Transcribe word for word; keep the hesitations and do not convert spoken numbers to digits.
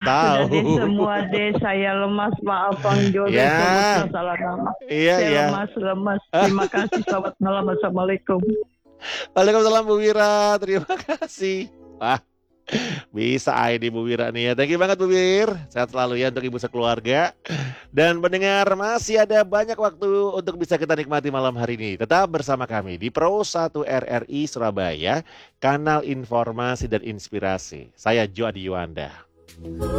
tahu. Sudah di semua deh, saya lemas, maaf Bang Jo, Ya. sebutnya salah nama. Iya, Saya iya. lemas, lemas. Terima kasih, selamat malam, assalamualaikum. Waalaikumsalam Bu Wira, terima kasih. Wah, bisa I D Bu Wira nih ya. Thank you banget Bu Wir. Sehat selalu ya untuk ibu sekeluarga. Dan pendengar, masih ada banyak waktu untuk bisa kita nikmati malam hari ini. Tetap bersama kami di Pro satu R R I Surabaya, kanal informasi dan inspirasi. Saya Jo Adi Yuanda.